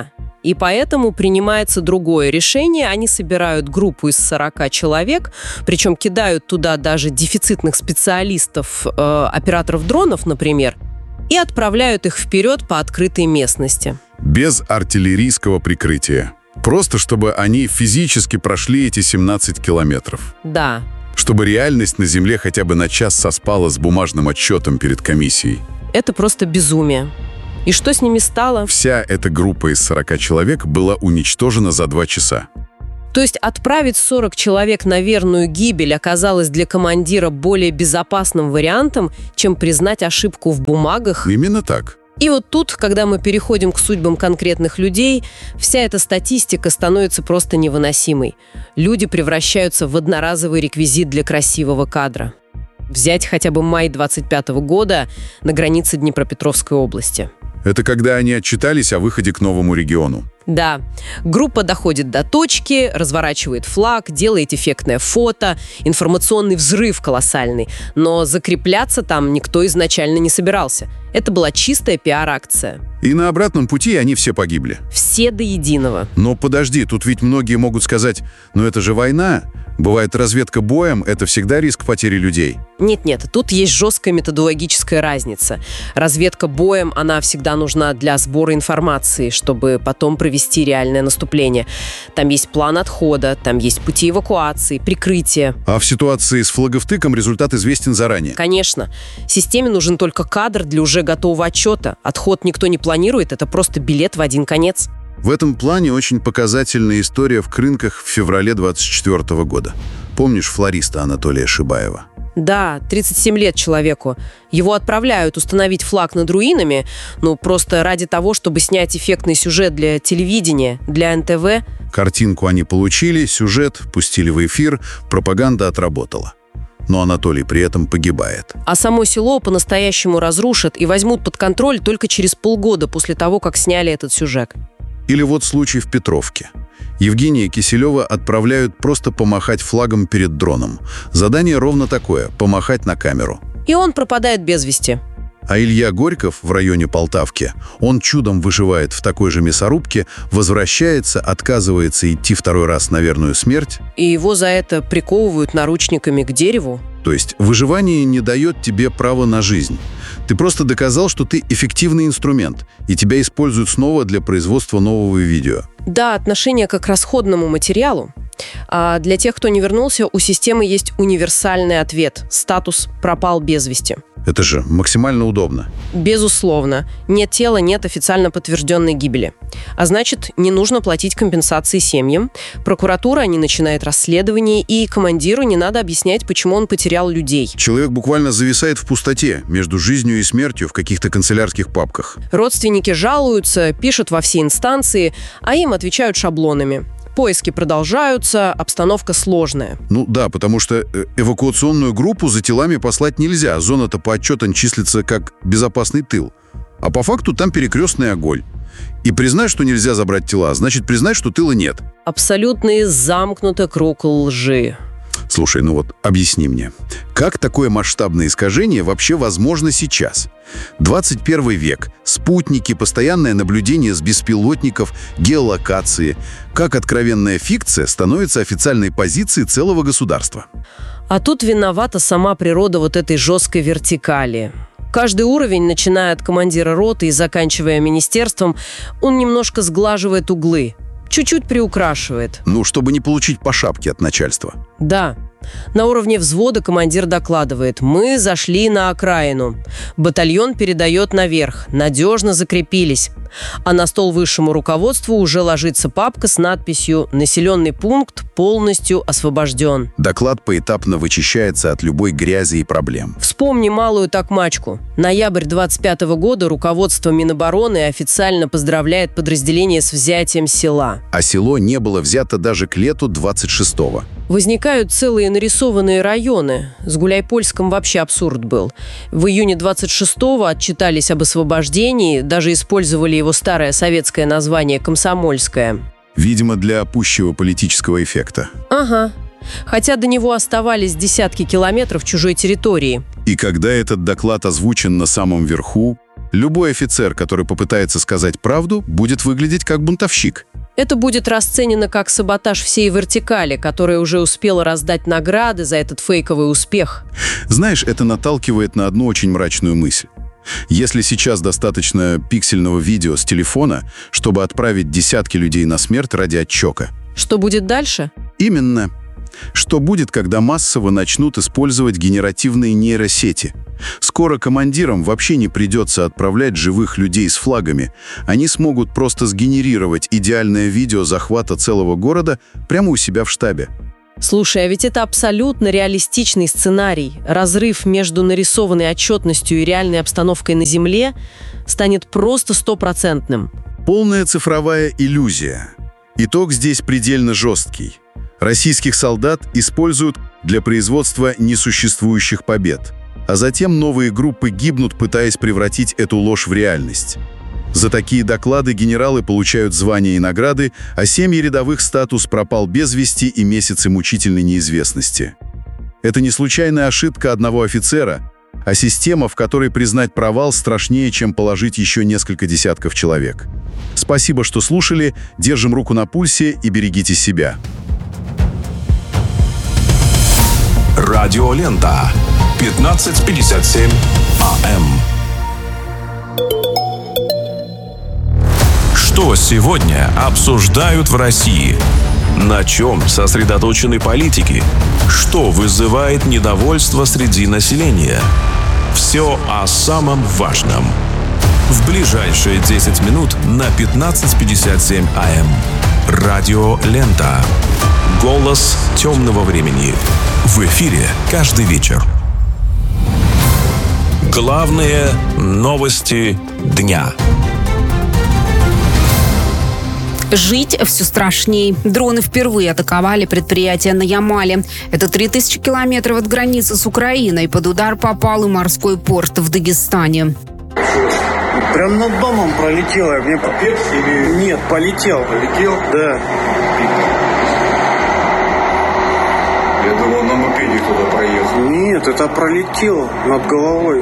И поэтому принимается другое решение. Они собирают группу из сорока человек, причем кидают туда даже дефицитных специалистов, э, операторов дронов, например, и отправляют их вперед по открытой местности. Без артиллерийского прикрытия. Просто чтобы они физически прошли эти семнадцать километров. Да. Чтобы реальность на Земле хотя бы на час соспала с бумажным отчетом перед комиссией. Это просто безумие. И что с ними стало? Вся эта группа из сорока человек была уничтожена за два часа. То есть отправить сорок человек на верную гибель оказалось для командира более безопасным вариантом, чем признать ошибку в бумагах? Именно так. И вот тут, когда мы переходим к судьбам конкретных людей, вся эта статистика становится просто невыносимой. Люди превращаются в одноразовый реквизит для красивого кадра. Взять хотя бы май двадцать пятого года на границе Днепропетровской области. Это когда они отчитались о выходе к новому региону. Да. Группа доходит до точки, разворачивает флаг, делает эффектное фото, информационный взрыв колоссальный. Но закрепляться там никто изначально не собирался. Это была чистая пиар-акция. И на обратном пути они все погибли. Все до единого. Но подожди, тут ведь многие могут сказать, ну это же война. Бывает разведка боем, это всегда риск потери людей. Нет-нет, тут есть жесткая методологическая разница. Разведка боем, она всегда нужна для сбора информации, чтобы потом провести реальное наступление. Там есть план отхода, там есть пути эвакуации, прикрытие. А в ситуации с флаговтыком результат известен заранее? Конечно. Системе нужен только кадр для уже готового отчета. Отход никто не планирует, это просто билет в один конец. В этом плане очень показательная история в Крынках в феврале двадцать четвёртого года. Помнишь флориста Анатолия Шибаева? Да, тридцать семь лет человеку. Его отправляют установить флаг над руинами, ну, просто ради того, чтобы снять эффектный сюжет для телевидения, для эн тэ вэ. Картинку они получили, сюжет пустили в эфир, пропаганда отработала. Но Анатолий при этом погибает. А само село по-настоящему разрушат и возьмут под контроль только через полгода после того, как сняли этот сюжет. Или вот случай в Петровке. Евгения Киселева отправляют просто помахать флагом перед дроном. Задание ровно такое – помахать на камеру. И он пропадает без вести. А Илья Горьков в районе Полтавки, он чудом выживает в такой же мясорубке, возвращается, отказывается идти второй раз на верную смерть. И его за это приковывают наручниками к дереву. То есть выживание не дает тебе права на жизнь. Ты просто доказал, что ты эффективный инструмент, и тебя используют снова для производства нового видео. Да, отношение как к расходному материалу. А для тех, кто не вернулся, у системы есть универсальный ответ – статус «пропал без вести». Это же максимально удобно. Безусловно. Нет тела, нет официально подтвержденной гибели. А значит, не нужно платить компенсации семьям. Прокуратура не начинает расследование, и командиру не надо объяснять, почему он потерял людей. Человек буквально зависает в пустоте между жизнью и смертью в каких-то канцелярских папках. Родственники жалуются, пишут во все инстанции, а им отвечают шаблонами. Поиски продолжаются, обстановка сложная. Ну да, потому что эвакуационную группу за телами послать нельзя. Зона-то по отчетам числится как безопасный тыл. А по факту там перекрестный огонь. И признать, что нельзя забрать тела, значит признать, что тыла нет. Абсолютный замкнутый круг лжи. Слушай, ну вот объясни мне, как такое масштабное искажение вообще возможно сейчас? двадцать первый век, спутники, постоянное наблюдение с беспилотников, геолокации. Как откровенная фикция становится официальной позицией целого государства? А тут виновата сама природа вот этой жесткой вертикали. Каждый уровень, начиная от командира роты и заканчивая министерством, он немножко сглаживает углы. Чуть-чуть приукрашивает. Ну, чтобы не получить по шапке от начальства. Да. На уровне взвода командир докладывает: мы зашли на окраину. Батальон передает наверх. Надежно закрепились. А на стол высшему руководству уже ложится папка с надписью «Населенный пункт полностью освобожден». Доклад поэтапно вычищается от любой грязи и проблем. Вспомни малую Токмачку. Ноябрь двадцать пятого года руководство Минобороны официально поздравляет подразделение с взятием села. А село не было взято даже к лету двадцать шестого. Возникают целые нарисованные районы. С Гуляйпольском вообще абсурд был. В июне двадцать шестого отчитались об освобождении, даже использовали его старое советское название «Комсомольское». Видимо, для пущего политического эффекта. Ага. Хотя до него оставались десятки километров чужой территории. И когда этот доклад озвучен на самом верху, Любой офицер, который попытается сказать правду, будет выглядеть как бунтовщик. Это будет расценено как саботаж всей вертикали, которая уже успела раздать награды за этот фейковый успех. Знаешь, это наталкивает на одну очень мрачную мысль. Если сейчас достаточно пиксельного видео с телефона, чтобы отправить десятки людей на смерть ради отчека. Что будет дальше? Именно. Что будет, когда массово начнут использовать генеративные нейросети? Скоро командирам вообще не придется отправлять живых людей с флагами. Они смогут просто сгенерировать идеальное видео захвата целого города прямо у себя в штабе. Слушай, а ведь это абсолютно реалистичный сценарий. Разрыв между нарисованной отчетностью и реальной обстановкой на Земле станет просто стопроцентным. Полная цифровая иллюзия. Итог здесь предельно жесткий. Российских солдат используют для производства несуществующих побед. А затем новые группы гибнут, пытаясь превратить эту ложь в реальность. За такие доклады генералы получают звания и награды, а семьи рядовых статус пропал без вести и месяцы мучительной неизвестности. Это не случайная ошибка одного офицера, а система, в которой признать провал страшнее, чем положить еще несколько десятков человек. Спасибо, что слушали, держим руку на пульсе и берегите себя. Радиолента. пятнадцать пятьдесят семь АМ. Что сегодня обсуждают в России? На чем сосредоточены политики? Что вызывает недовольство среди населения? Все о самом важном. В ближайшие десять минут на пятнадцать пятьдесят семь АМ. Радиолента. Голос темного времени. В эфире каждый вечер. Главные новости дня. Жить все страшней. Дроны впервые атаковали предприятие на Ямале. Это три тысячи километров от границы с Украиной. Под удар попал и морской порт в Дагестане. Прям над домом пролетело. Мне... Или... Нет, полетел. Полетел? Да. Я думал, на мопеде туда проехал. Нет, это пролетело над головой.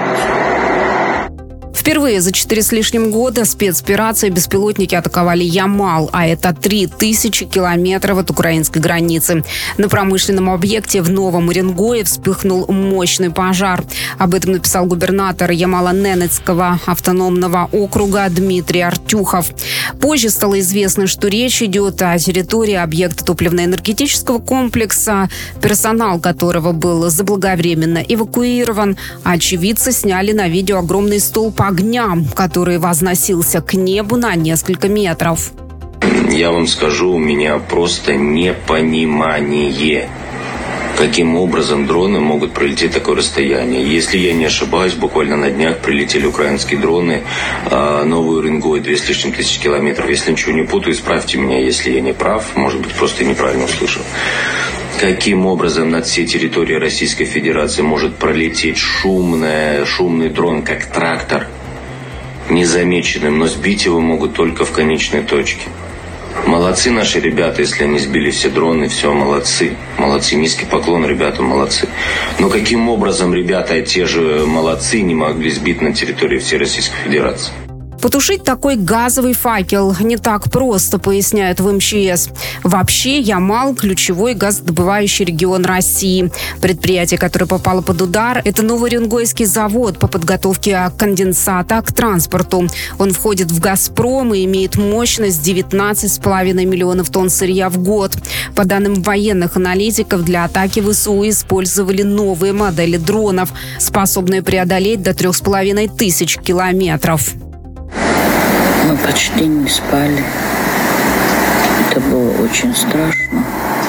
Впервые за четыре с лишним года спецоперации беспилотники атаковали Ямал, а это три тысячи километров от украинской границы. На промышленном объекте в Новом Уренгое вспыхнул мощный пожар. Об этом написал губернатор Ямало-Ненецкого автономного округа Дмитрий Артюхов. Позже стало известно, что речь идет о территории объекта топливно-энергетического комплекса, персонал которого был заблаговременно эвакуирован. Очевидцы сняли на видео огромный столб огня, который возносился к небу на несколько метров. Я вам скажу, у меня просто непонимание, каким образом дроны могут пролететь такое расстояние. Если я не ошибаюсь, буквально на днях прилетели украинские дроны, а Новый Уренгой две с лишним тысячи километров. Если ничего не путаю, исправьте меня, если я не прав, может быть, просто я неправильно услышал. Каким образом над всей территорией Российской Федерации может пролететь шумная, шумный дрон, как трактор, незамеченным, но сбить его могут только в конечной точке. Молодцы наши ребята, если они сбили все дроны, все, молодцы. Молодцы, низкий поклон, ребята, молодцы. Но каким образом ребята, те же молодцы, не могли сбить на территории всей Российской Федерации? Потушить такой газовый факел не так просто, поясняют в эм че эс. Вообще, Ямал – ключевой газодобывающий регион России. Предприятие, которое попало под удар – это Новоуренгойский завод по подготовке конденсата к транспорту. Он входит в «Газпром» и имеет мощность девятнадцать с половиной миллионов тонн сырья в год. По данным военных аналитиков, для атаки вэ эс у использовали новые модели дронов, способные преодолеть до трех с половиной тысяч километров. Мы почти не спали. Это было очень страшно.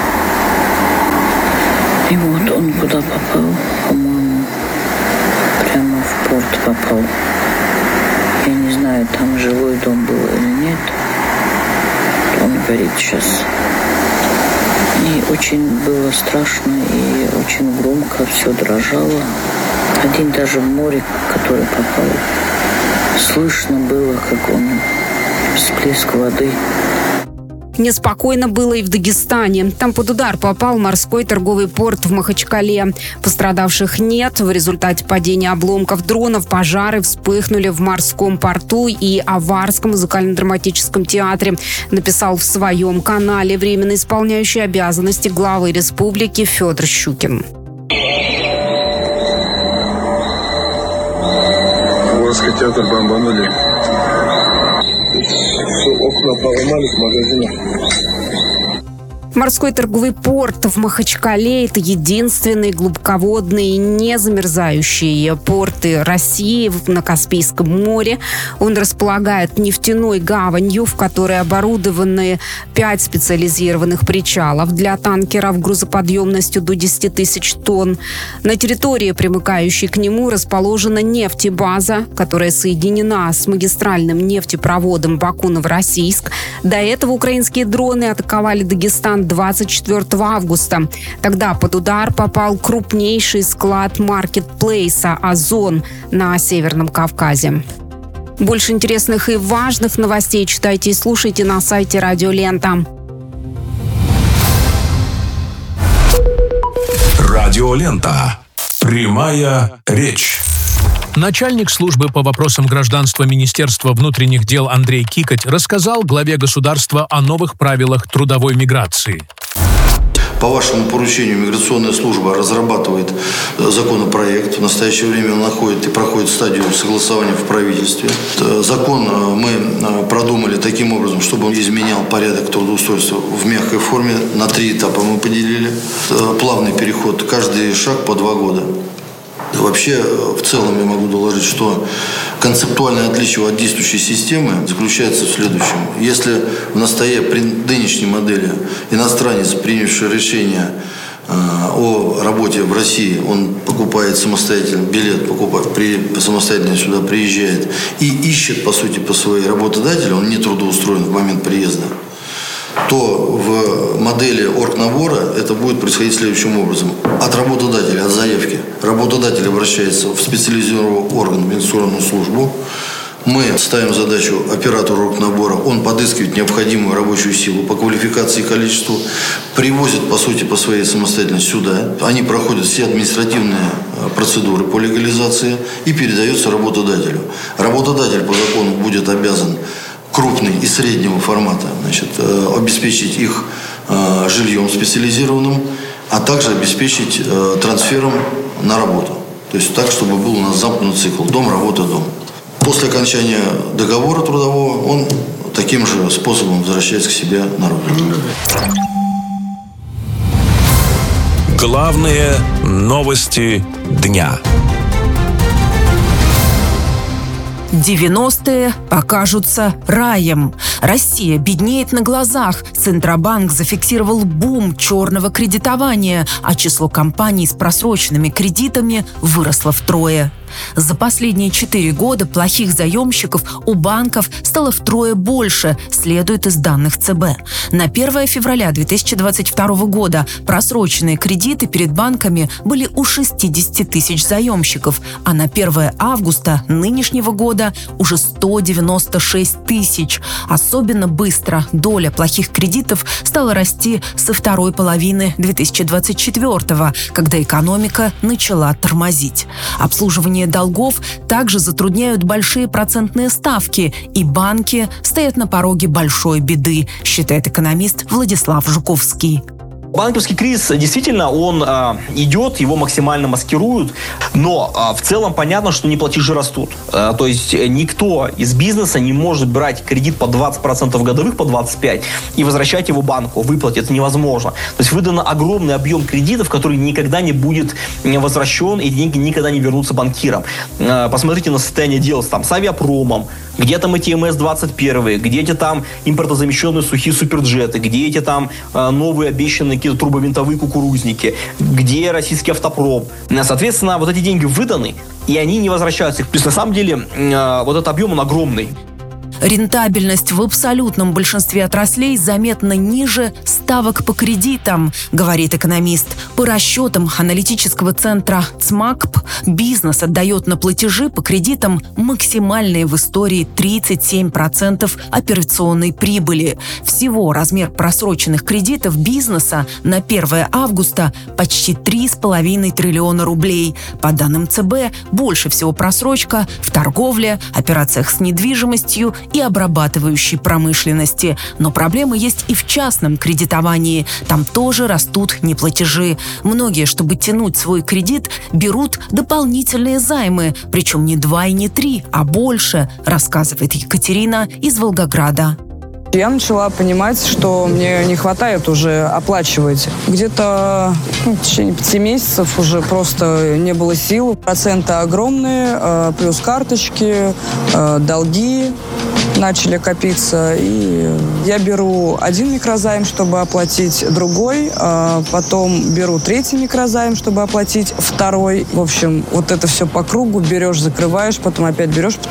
И вот он куда попал, по-моему, прямо в порт попал. Я не знаю, там жилой дом был или нет. Он горит сейчас. И очень было страшно, и очень громко все дрожало. Один даже в море, который попал, слышно было, как он всплеск воды. Неспокойно было и в Дагестане. Там под удар попал морской торговый порт в Махачкале. Пострадавших нет. В результате падения обломков дронов пожары вспыхнули в морском порту и Аварском музыкально-драматическом театре. Написал в своем канале временно исполняющий обязанности главы республики Федор Щукин. Аварский театр бомбанули. Окна поломались в магазинах. Морской торговый порт в Махачкале – это единственный глубоководный и не замерзающий порты России на Каспийском море. Он располагает нефтяной гаванью, в которой оборудованы пять специализированных причалов для танкеров грузоподъемностью до десять тысяч тонн. На территории, примыкающей к нему, расположена нефтебаза, которая соединена с магистральным нефтепроводом Баку-Новороссийск. До этого украинские дроны атаковали Дагестан двадцать четвёртого августа. Тогда под удар попал крупнейший склад маркетплейса «Озон» на Северном Кавказе. Больше интересных и важных новостей читайте и слушайте на сайте Радио Лента. Радио Лента. Прямая речь. Начальник службы по вопросам гражданства Министерства внутренних дел Андрей Кикоть рассказал главе государства о новых правилах трудовой миграции. По вашему поручению миграционная служба разрабатывает законопроект. В настоящее время он находит и проходит стадию согласования в правительстве. Закон мы продумали таким образом, чтобы он изменял порядок трудоустройства в мягкой форме. На три этапа мы поделили. Плавный переход, каждый шаг по два года. Вообще, в целом я могу доложить, что концептуальное отличие от действующей системы заключается в следующем. Если в настоящей, при нынешней модели иностранец, принявший решение э, о работе в России, он покупает самостоятельно билет, покупает, при, самостоятельно сюда приезжает и ищет, по сути, по своей работодателю, он не трудоустроен в момент приезда, то в модели оргнабора это будет происходить следующим образом. От работодателя, от заявки, работодатель обращается в специализированный орган, в миграционную службу. Мы ставим задачу оператору оргнабора, он подыскивает необходимую рабочую силу по квалификации и количеству, привозит, по сути, по своей самостоятельности сюда. Они проходят все административные процедуры по легализации и передается работодателю. Работодатель по закону будет обязан крупный и среднего формата, значит, обеспечить их э, жильем специализированным, а также обеспечить э, трансфером на работу. То есть так, чтобы был у нас замкнутый цикл дом, работа, дом. После окончания договора трудового он таким же способом возвращается к себе на родину. Главные новости дня. девяностые окажутся раем. Россия беднеет на глазах. Центробанк зафиксировал бум черного кредитования, а число компаний с просроченными кредитами выросло втрое. За последние четыре года плохих заемщиков у банков стало втрое больше, следует из данных ЦБ. На первое февраля две тысячи двадцать второго года просроченные кредиты перед банками были у шестидесяти тысяч заемщиков, а на первое августа нынешнего года уже сто девяносто шесть тысяч. Особенно быстро доля плохих кредитов стала расти со второй половины две тысячи двадцать четвёртого, когда экономика начала тормозить. Обслуживание долгов также затрудняют большие процентные ставки, и банки стоят на пороге большой беды, считает экономист Владислав Жуковский. Банковский кризис действительно он э, идет, его максимально маскируют, но э, в целом понятно, что неплатежи растут. Э, то есть никто из бизнеса не может брать кредит по двадцать процентов годовых, по двадцать пять процентов и возвращать его банку, выплатить. Это невозможно. То есть выдан огромный объем кредитов, который никогда не будет возвращен, и деньги никогда не вернутся банкирам. Э, посмотрите на состояние дел там, с авиапромом, где там эти эм эс двадцать один, где эти там импортозамещенные сухие суперджеты, где эти там э, новые обещанные какие-то трубовинтовые кукурузники, где российский автопром. Соответственно, вот эти деньги выданы, и они не возвращаются. То есть, на самом деле, э, вот этот объем, он огромный. Рентабельность в абсолютном большинстве отраслей заметно ниже ставок по кредитам, говорит экономист. По расчетам аналитического центра ЦМАКП, бизнес отдает на платежи по кредитам максимальные в истории тридцать семь процентов операционной прибыли. Всего размер просроченных кредитов бизнеса на первое августа почти три с половиной триллиона рублей. По данным ЦБ, больше всего просрочка в торговле, операциях с недвижимостью и обрабатывающей промышленности. Но проблемы есть и в частном кредитовании. Там тоже растут неплатежи. Многие, чтобы тянуть свой кредит, берут дополнительные займы. Причем не два и не три, а больше, рассказывает Екатерина из Волгограда. Я начала понимать, что мне не хватает уже оплачивать. Где-то ну, в течение пяти месяцев уже просто не было сил. Проценты огромные, плюс карточки, долги начали копиться. И я беру один микрозайм, чтобы оплатить другой, потом беру третий микрозайм, чтобы оплатить второй. В общем, вот это все по кругу. Берешь, закрываешь, потом опять берешь,